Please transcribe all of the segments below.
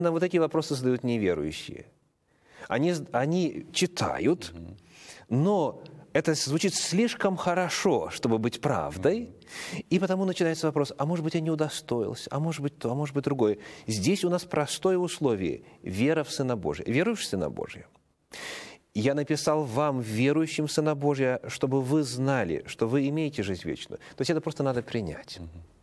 вот эти вопросы задают неверующие. Они читают, но это звучит слишком хорошо, чтобы быть правдой, и потому начинается вопрос, а может быть, я не удостоился, а может быть то, а может быть другое. Здесь у нас простое условие – вера в Сына Божия. Веруешь в Сына Божия? Я написал вам, верующим в Сына Божия, чтобы вы знали, что вы имеете жизнь вечную. То есть это просто надо принять.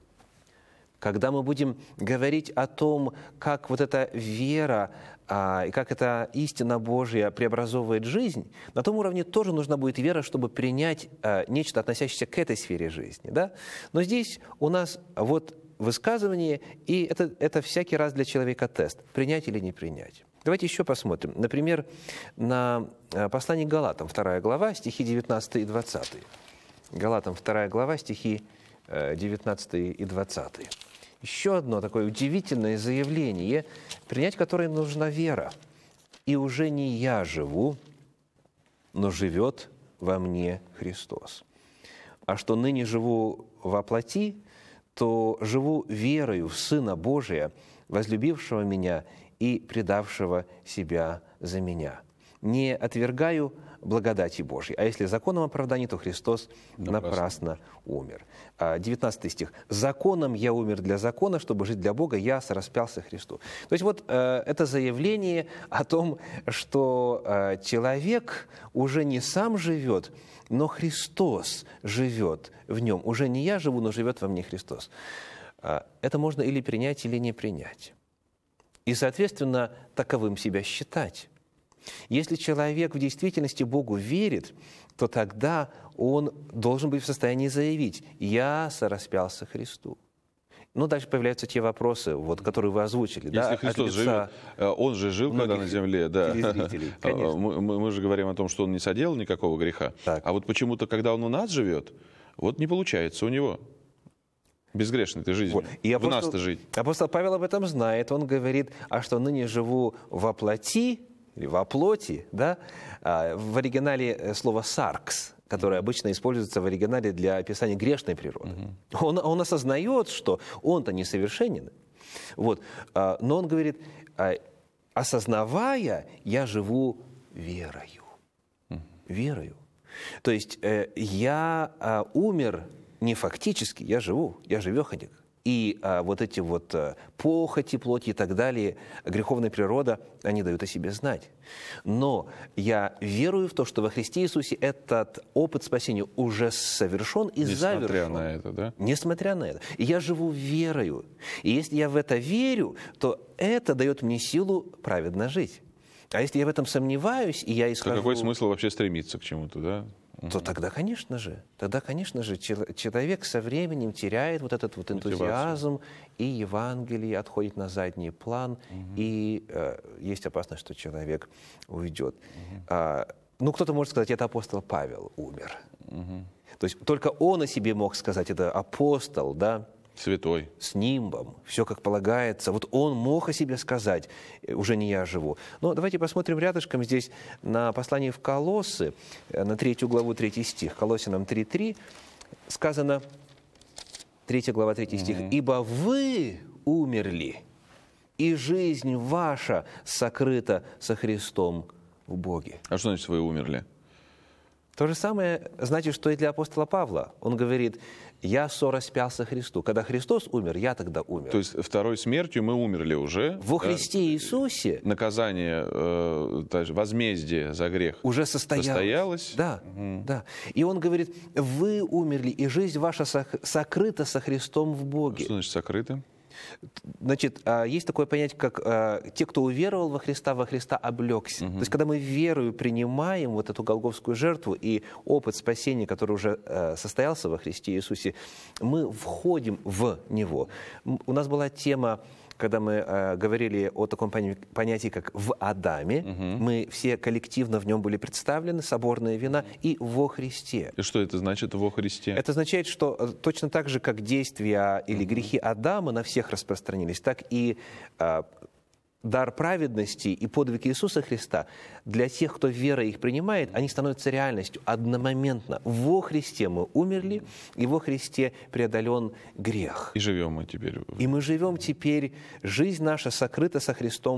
Когда мы будем говорить о том, как вот эта вера и как эта истина Божья преобразовывает жизнь, на том уровне тоже нужна будет вера, чтобы принять нечто, относящееся к этой сфере жизни. Да? Но здесь у нас вот высказывание, и это всякий раз для человека тест, принять или не принять. Давайте еще посмотрим. Например, на послание к Галатам, 2 глава, стихи 19 и 20. Галатам, 2 глава, стихи 19 и 20. Еще одно такое удивительное заявление, принять которое нужна вера. «И уже не я живу, но живет во мне Христос. А что ныне живу во плоти, то живу верою в Сына Божия, возлюбившего меня и предавшего себя за меня. Не отвергаю благодати Божьей. А если законом оправдания, то Христос напрасно умер». 19 стих. «Законом я умер для закона, чтобы жить для Бога, я сораспялся Христу». То есть вот это заявление о том, что человек уже не сам живет, но Христос живет в нем. Уже не я живу, но живет во мне Христос. Это можно или принять, или не принять. И, соответственно, таковым себя считать. Если человек в действительности Богу верит, то тогда он должен быть в состоянии заявить: «Я сораспялся Христу». Ну, дальше появляются те вопросы, вот, которые вы озвучили. Если Христос живет, Он же жил, когда на земле. Да. Мы же говорим о том, что Он не соделал никакого греха. Так. А вот почему-то, когда Он у нас живет, вот не получается у Него. Безгрешной ты жизнью. И в нас-то жить. Апостол Павел об этом знает. Он говорит: «А что ныне живу во плоти», или во плоти, да? В оригинале слово «саркс», которое обычно используется в оригинале для описания грешной природы. Он осознает, что он-то несовершенен. Вот. Но он говорит: осознавая, я живу верою. Верою. То есть я умер не фактически, я живу, я живеханик. И вот эти вот похоти, плоти и так далее, греховная природа, они дают о себе знать. Но я верую в то, что во Христе Иисусе этот опыт спасения уже совершен и завершен. Несмотря на это, да? Несмотря на это. И я живу верою. И если я в это верю, то это дает мне силу праведно жить. А если я в этом сомневаюсь, и я исхожу... То какой смысл вообще стремиться к чему-то, да? То тогда, конечно же, человек со временем теряет вот этот вот энтузиазм, и Евангелие отходит на задний план, и есть опасность, что человек уйдет. Ну, кто-то может сказать: это апостол Павел умер. То есть только он о себе мог сказать, это апостол, да? Святой. С нимбом, все как полагается. Вот он мог о себе сказать: уже не я живу. Но давайте посмотрим рядышком здесь на послание в Колоссы, на 3 главу, 3 стих. Колоссянам 3:3 сказано, 3 глава, 3 стих: «Ибо вы умерли, и жизнь ваша сокрыта со Христом в Боге». А что значит вы умерли? То же самое значит, что и для апостола Павла. Он говорит: «Я сораспялся Христу». Когда Христос умер, я тогда умер. То есть второй смертью мы умерли уже. Во Христе Иисусе наказание, возмездие за грех уже состоялось. Да, да. И он говорит: вы умерли, и жизнь ваша сокрыта со Христом в Боге. Что значит сокрыта? Значит, есть такое понятие, как те, кто уверовал во Христа облегся. То есть, когда мы верою принимаем вот эту голгофскую жертву и опыт спасения, который уже состоялся во Христе Иисусе, мы входим в Него. У нас была тема, когда мы говорили о таком понятии, как в Адаме, мы все коллективно в нем были представлены, соборная вина, и во Христе. И что это значит во Христе? Это означает, что точно так же, как действия или грехи Адама на всех распространились, так и дар праведности и подвиг Иисуса Христа, для тех, кто верой их принимает, они становятся реальностью одномоментно. Во Христе мы умерли, и во Христе преодолен грех. И живем мы теперь. И мы живем теперь, жизнь наша сокрыта со Христом